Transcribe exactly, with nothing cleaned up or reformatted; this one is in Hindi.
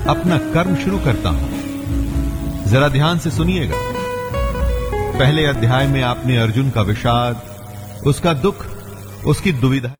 अपना कर्म शुरू करता हूं। जरा ध्यान से सुनिएगा। पहले अध्याय में आपने अर्जुन का विषाद, उसका दुख, उसकी दुविधा